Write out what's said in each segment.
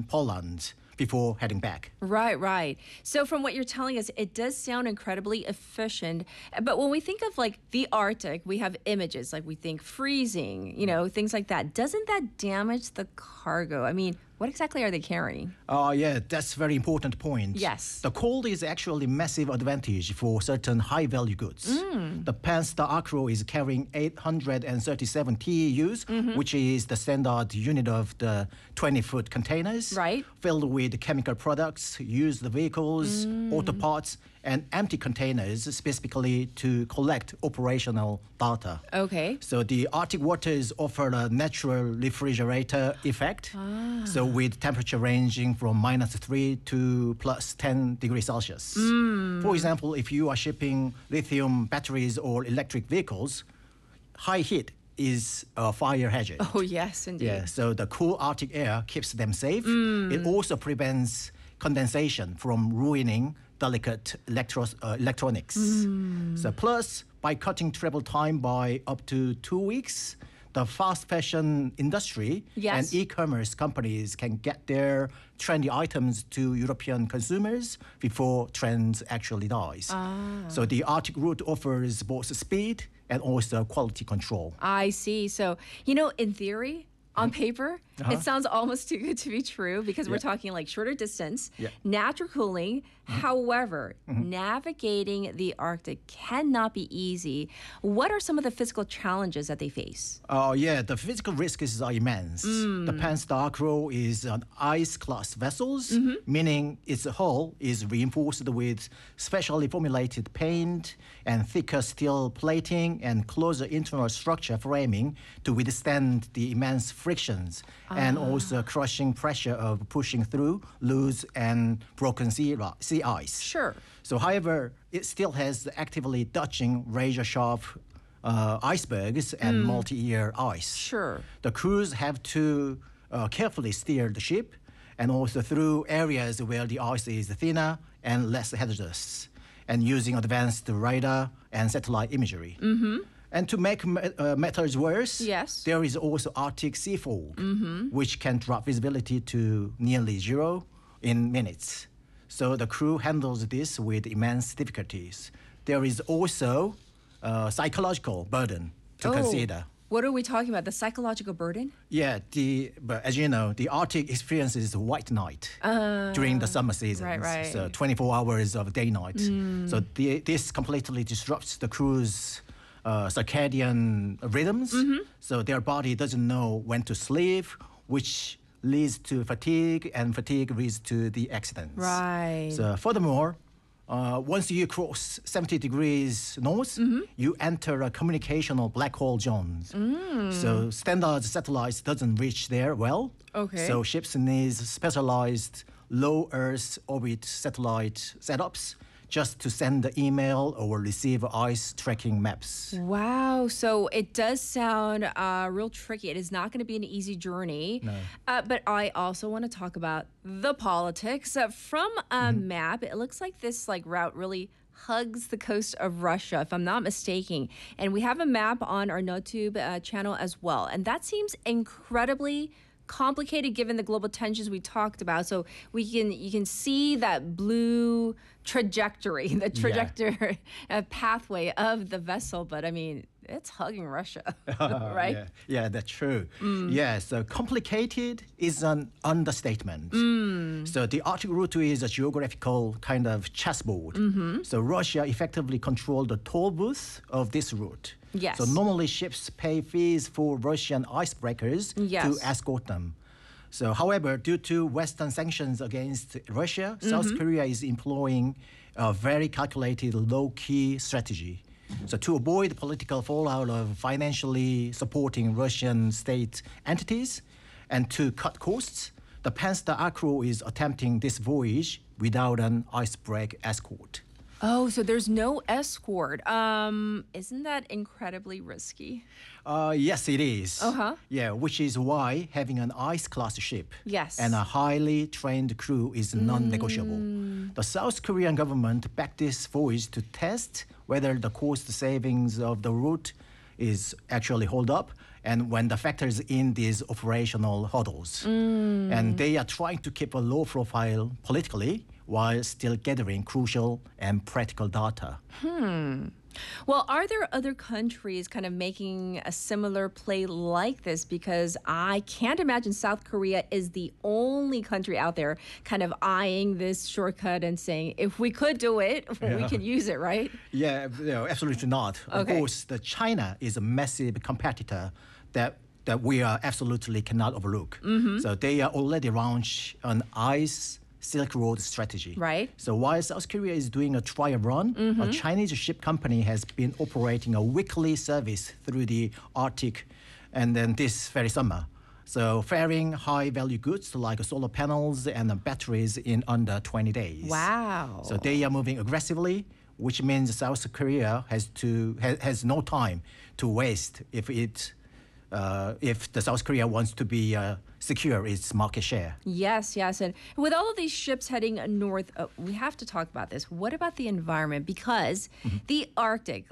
and Poland before heading back. Right, right. So from what you're telling us, it does sound incredibly efficient. But when we think of like the Arctic, we have images like we think freezing, things like that. Doesn't that damage the cargo? I mean, what exactly are they carrying? Yeah, that's a very important point. Yes. The cold is actually a massive advantage for certain high-value goods. The Panzer Acro is carrying 837 TEUs, which is the standard unit of the 20-foot containers, Right. filled with chemical products, used vehicles, auto parts, and empty containers specifically to collect operational data. Okay. So the Arctic waters offer a natural refrigerator effect. So with temperature ranging from -3 to +10 degrees Celsius. For example, if you are shipping lithium batteries or electric vehicles, high heat is a fire hazard. Oh, yes, indeed. Yeah, so the cool Arctic air keeps them safe. It also prevents condensation from ruining delicate electronics. So plus, by cutting travel time by up to 2 weeks, the fast fashion industry Yes. and e-commerce companies can get their trendy items to European consumers before trends actually dies. So the Arctic route offers both speed and also quality control. I see. So, in theory, on paper, it sounds almost too good to be true because we're talking like shorter distance, natural cooling. However, navigating the Arctic cannot be easy. What are some of the physical challenges that they face? The physical risks are immense. The Panzer Acro is an ice-class vessels, meaning its hull is reinforced with specially formulated paint and thicker steel plating and closer internal structure framing to withstand the immense frictions and also crushing pressure of pushing through loose and broken sea ice. Sure. So, however, it still has actively touching razor-sharp icebergs and multi-year ice. Sure. The crews have to carefully steer the ship and also through areas where the ice is thinner and less hazardous, and using advanced radar and satellite imagery. And to make matters worse, Yes. there is also Arctic sea fog, which can drop visibility to nearly zero in minutes. So the crew handles this with immense difficulties. There is also a psychological burden to consider. What are we talking about? The psychological burden? Yeah, but as you know, the Arctic experiences white night during the summer season. Right. So 24 hours of day-night. So this completely disrupts the crew's circadian rhythms. So their body doesn't know when to sleep, which leads to fatigue, and fatigue leads to the accidents. Right. So furthermore, once you cross 70 degrees north, you enter a communicational black hole zone. So standard satellites doesn't reach there well. Okay. So ships need specialized low Earth orbit satellite setups just to send the email or receive ice tracking maps. Wow. So it does sound real tricky. It is not going to be an easy journey. No. But I also want to talk about the politics. From a map, it looks like this route really hugs the coast of Russia, if I'm not mistaken. And we have a map on our NoTube channel as well. And that seems incredibly complicated given the global tensions we talked about. So you can see that blue trajectory, the trajectory pathway of the vessel. But I mean, it's hugging Russia, right? Yeah, that's true. Yeah, so complicated is an understatement. So the Arctic route is a geographical kind of chessboard. So Russia effectively controlled the toll booth of this route. Yes. So normally ships pay fees for Russian icebreakers to escort them. So, however, due to Western sanctions against Russia, South Korea is employing a very calculated low-key strategy. So to avoid political fallout of financially supporting Russian state entities and to cut costs, the Panzer Acro is attempting this voyage without an icebreak escort. Oh, so there's no escort. Isn't that incredibly risky? Yes, it is. Uh-huh. Yeah, which is why having an ice-class ship Yes. and a highly trained crew is non-negotiable. The South Korean government backed this voyage to test whether the cost savings of the route is actually hold up and when the factors in these operational hurdles. And they are trying to keep a low profile politically while still gathering crucial and practical data. Well, are there other countries kind of making a similar play like this? Because I can't imagine South Korea is the only country out there kind of eyeing this shortcut and saying, if we could do it, we could use it, right? Yeah, absolutely not. Of course, China is a massive competitor that we absolutely cannot overlook. So they are already launched an ICE Silk Road strategy. Right. So while South Korea is doing a trial run, a Chinese ship company has been operating a weekly service through the Arctic, and then this very summer. So ferrying high-value goods like solar panels and batteries in under 20 days. Wow. So they are moving aggressively, which means South Korea has no time to waste if the South Korea wants to be secure its market share. Yes. And with all of these ships heading north, we have to talk about this. What about the environment? Because the Arctic,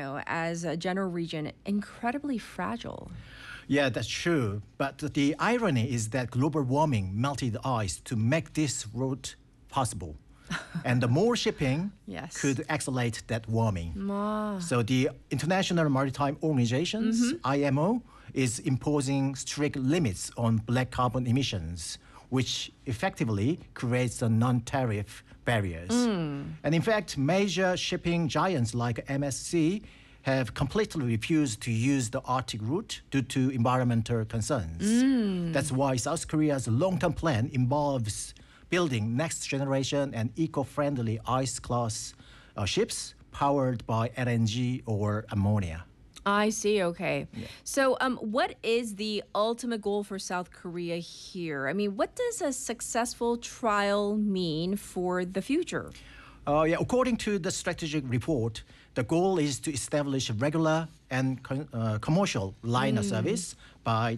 as a general region, incredibly fragile. Yeah, that's true. But the irony is that global warming melted the ice to make this route possible. And the more shipping could accelerate that warming. So the International Maritime Organizations, IMO, is imposing strict limits on black carbon emissions, which effectively creates a non-tariff barriers. And in fact, major shipping giants like MSC have completely refused to use the Arctic route due to environmental concerns. That's why South Korea's long-term plan involves building next-generation and eco-friendly ice-class ships powered by LNG or ammonia. I see. Okay. Yeah. So what is the ultimate goal for South Korea here? I mean, what does a successful trial mean for the future? According to the strategic report, the goal is to establish a regular and commercial liner service by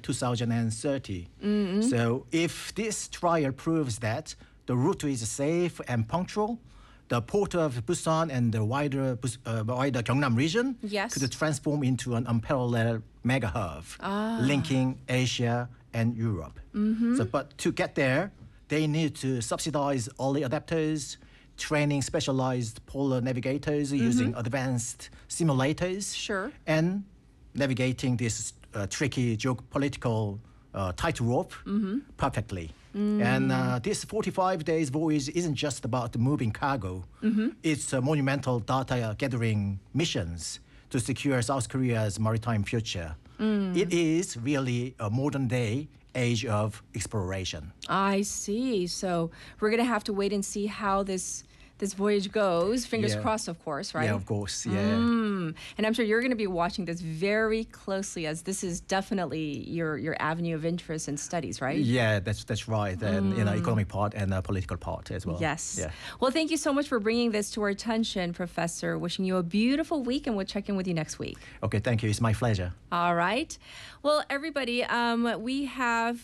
2030. So if this trial proves that the route is safe and punctual, the port of Busan and the wider Gyeongnam region could transform into an unparalleled mega hub, linking Asia and Europe. But to get there, they need to subsidize early adapters, training specialized polar navigators using advanced simulators, and navigating this tricky geopolitical tightrope perfectly. And this 45 days voyage isn't just about moving cargo. It's a monumental data gathering missions to secure South Korea's maritime future. It is really a modern day age of exploration. I see. So we're going to have to wait and see how this voyage goes. Fingers crossed, of course, right? Yeah, of course, yeah. And I'm sure you're going to be watching this very closely, as this is definitely your avenue of interest and studies, right? Yeah, that's right. And economic part and political part as well. Yes. Yeah. Well, thank you so much for bringing this to our attention, Professor. Wishing you a beautiful week, and we'll check in with you next week. Okay, thank you. It's my pleasure. All right. Well, everybody, we have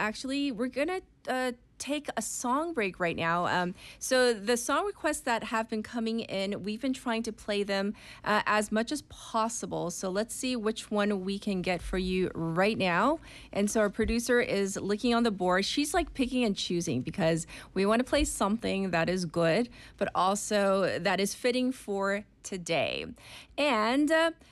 we're going to take a song break right now. So the song requests that have been coming in, we've been trying to play them as much as possible. So let's see which one we can get for you right now. And so our producer is looking on the board. She's like picking and choosing because we want to play something that is good, but also that is fitting for today. And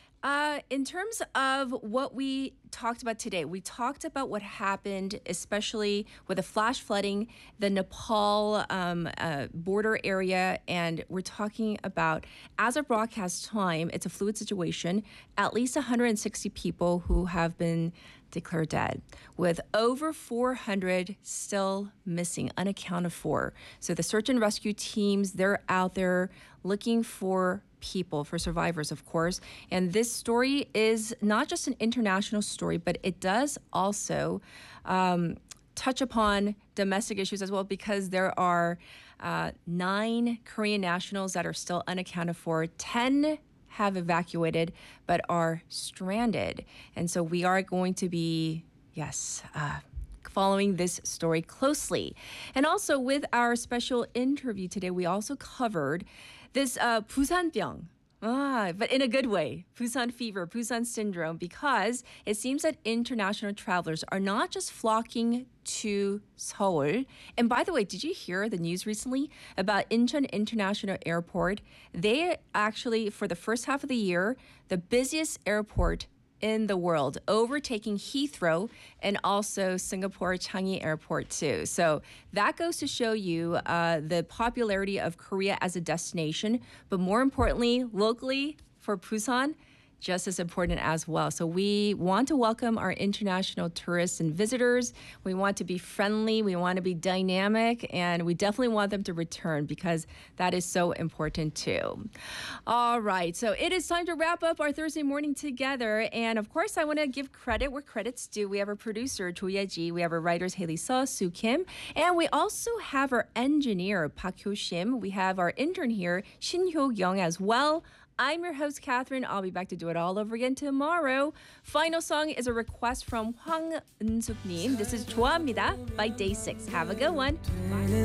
in terms of what we talked about today, we talked about what happened, especially with the flash flooding, the Nepal border area, and we're talking about, as of broadcast time, it's a fluid situation, at least 160 people who have been declared dead, with over 400 still missing, unaccounted for. So the search and rescue teams, they're out there looking for people, for survivors, of course. And this story is not just an international story, but it does also touch upon domestic issues as well, because there are 9 Korean nationals that are still unaccounted for. 10 have evacuated but are stranded. And so we are going to be, following this story closely. And also with our special interview today, we also covered this 부산병. But in a good way, Busan fever, Busan syndrome, because it seems that international travelers are not just flocking to Seoul. And by the way, did you hear the news recently about Incheon International Airport? They actually, for the first half of the year, the busiest airport in the world, overtaking Heathrow and also Singapore Changi Airport too. So that goes to show you the popularity of Korea as a destination, but more importantly, locally for Busan, just as important as well. So we want to welcome our international tourists and visitors. We want to be friendly. We want to be dynamic. And we definitely want them to return because that is so important too. All right. So it is time to wrap up our Thursday morning together. And of course, I want to give credit where credit's due. We have our producer, Jo Ye-ji. We have our writers, Haley Seo, Soo Kim. And we also have our engineer, Park Hyo-shim. We have our intern here, Shin Hyo-young as well. I'm your host, Catherine. I'll be back to do it all over again tomorrow. Final song is a request from Hwang Eun-suk-nim. This is 좋아합니다 by Day6. Have a good one. Bye.